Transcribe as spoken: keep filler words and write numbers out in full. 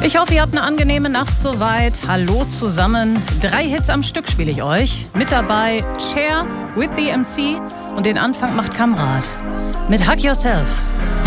Ich hoffe, ihr habt eine angenehme Nacht soweit. Hallo zusammen. Drei Hits am Stück spiele ich euch. Mit dabei Cher with the M C und den Anfang macht Kamrat mit Hug Yourself.